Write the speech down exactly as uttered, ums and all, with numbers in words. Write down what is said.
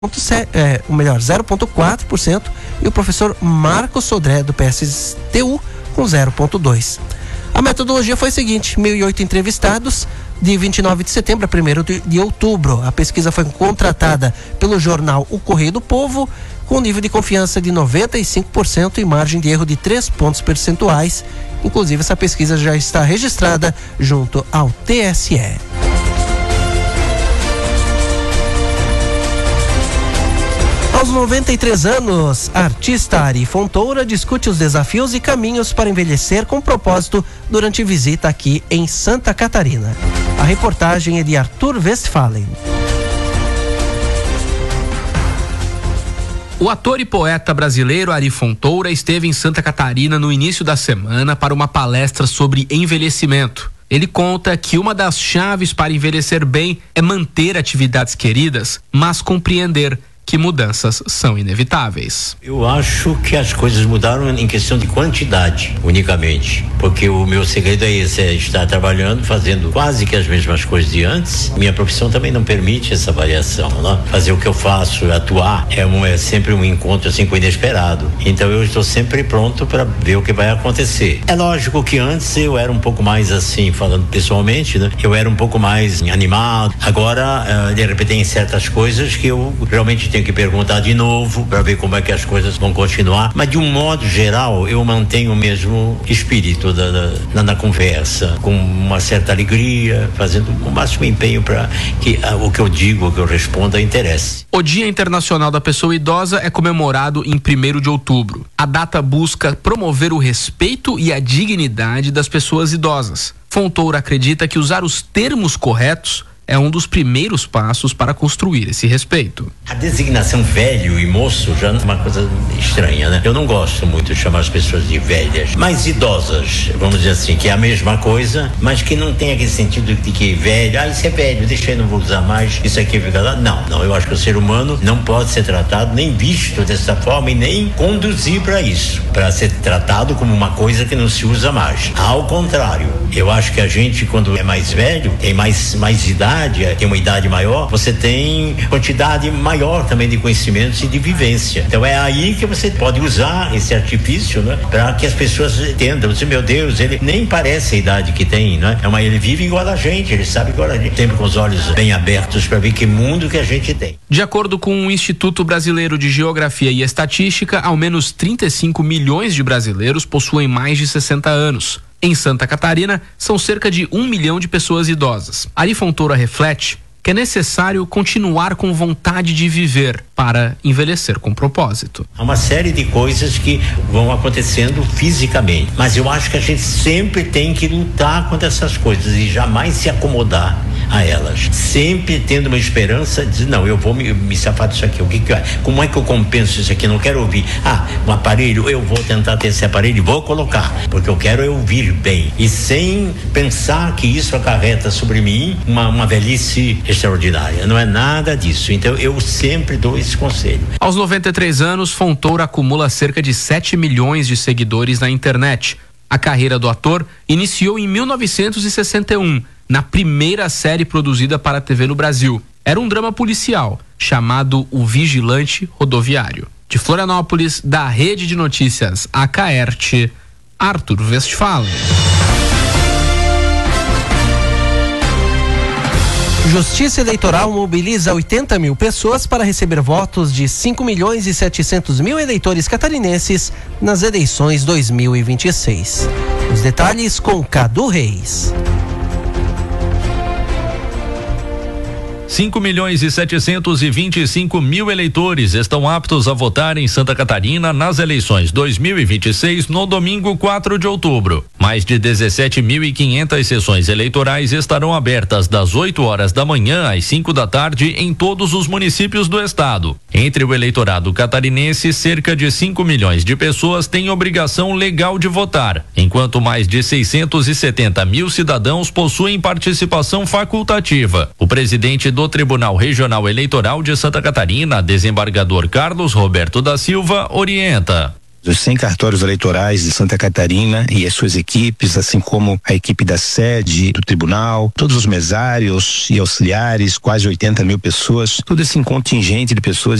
É, ou melhor, zero vírgula quatro por cento, e o professor Marcos Sodré, do P S T U, com zero vírgula dois por cento. A metodologia foi a seguinte: mil e oito entrevistados, de vinte e nove de setembro a primeiro de, de outubro. A pesquisa foi contratada pelo jornal O Correio do Povo, com nível de confiança de noventa e cinco por cento e margem de erro de três pontos percentuais. Inclusive, essa pesquisa já está registrada junto ao T S E. Aos noventa e três anos, a artista Ari Fontoura discute os desafios e caminhos para envelhecer com propósito durante visita aqui em Santa Catarina. A reportagem é de Arthur Westphalen. O ator e poeta brasileiro Ari Fontoura esteve em Santa Catarina no início da semana para uma palestra sobre envelhecimento. Ele conta que uma das chaves para envelhecer bem é manter atividades queridas, mas compreender que mudanças são inevitáveis. Eu acho que as coisas mudaram em questão de quantidade, unicamente, porque o meu segredo é esse, é estar trabalhando, fazendo quase que as mesmas coisas de antes. Minha profissão também não permite essa variação, né? Fazer o que eu faço, atuar, é, um, é sempre um encontro assim com o inesperado. Então eu estou sempre pronto para ver o que vai acontecer. É lógico que antes eu era um pouco mais assim, falando pessoalmente, né? Eu era um pouco mais animado. Agora, de repente, tem certas coisas que eu realmente tenho que perguntar de novo para ver como é que as coisas vão continuar, mas de um modo geral eu mantenho o mesmo espírito da, da, na, na conversa, com uma certa alegria, fazendo o máximo empenho para que ah, o que eu digo, o que eu responda interesse. O Dia Internacional da Pessoa Idosa é comemorado em primeiro de outubro. A data busca promover o respeito e a dignidade das pessoas idosas. Fontoura acredita que usar os termos corretos é um dos primeiros passos para construir esse respeito. A designação velho e moço já é uma coisa estranha, né? Eu não gosto muito de chamar as pessoas de velhas, mas idosas, vamos dizer assim, que é a mesma coisa, mas que não tem aquele sentido de que velho, ah, isso é velho, deixa eu não vou usar mais, isso aqui fica lá. Não, não, eu acho que o ser humano não pode ser tratado, nem visto dessa forma e nem conduzir para isso, para ser tratado como uma coisa que não se usa mais. Ao contrário, eu acho que a gente, quando é mais velho, tem mais, mais idade, tem uma idade maior, você tem quantidade maior também de conhecimentos e de vivência. Então é aí que você pode usar esse artifício, né, para que as pessoas entendam. Você, meu Deus, ele nem parece a idade que tem, né? É uma, ele vive igual a gente, ele sabe igual a gente, sempre com os olhos bem abertos para ver que mundo que a gente tem. De acordo com o Instituto Brasileiro de Geografia e Estatística, ao menos trinta e cinco milhões de brasileiros possuem mais de sessenta anos. Em Santa Catarina, são cerca de um milhão de pessoas idosas. Ari Fontoura reflete que é necessário continuar com vontade de viver para envelhecer com propósito. Há uma série de coisas que vão acontecendo fisicamente, mas eu acho que a gente sempre tem que lutar contra essas coisas e jamais se acomodar a elas, sempre tendo uma esperança de não, eu vou me, me safar disso aqui, o que que é? Como é que eu compenso isso aqui? Não quero ouvir, ah, um aparelho, eu vou tentar ter esse aparelho e vou colocar, porque eu quero ouvir bem, e sem pensar que isso acarreta sobre mim uma, uma velhice extraordinária, não é nada disso. Então eu sempre dou esse conselho. Aos noventa e três anos, Fontoura acumula cerca de sete milhões de seguidores na internet. A carreira do ator iniciou em mil novecentos e sessenta e um, na primeira série produzida para a T V no Brasil. Era um drama policial, chamado O Vigilante Rodoviário. De Florianópolis, da Rede de Notícias Acaerte, Arthur Westphalen. Justiça Eleitoral mobiliza oitenta mil pessoas para receber votos de cinco milhões e setecentos mil eleitores catarinenses nas eleições dois mil e vinte e seis. Os detalhes com Cadu Reis. cinco milhões e setecentos e vinte e cinco mil eleitores estão aptos a votar em Santa Catarina nas eleições dois mil e vinte e seis no domingo quatro de outubro. Mais de dezessete mil e quinhentas sessões eleitorais estarão abertas das oito horas da manhã às cinco da tarde em todos os municípios do estado. Entre o eleitorado catarinense, cerca de cinco milhões de pessoas têm obrigação legal de votar, enquanto mais de seiscentos e setenta mil cidadãos possuem participação facultativa. O presidente do Tribunal Regional Eleitoral de Santa Catarina, desembargador Carlos Roberto da Silva, orienta. Os cem cartórios eleitorais de Santa Catarina e as suas equipes, assim como a equipe da sede do tribunal, todos os mesários e auxiliares, quase oitenta mil pessoas, todo esse contingente de pessoas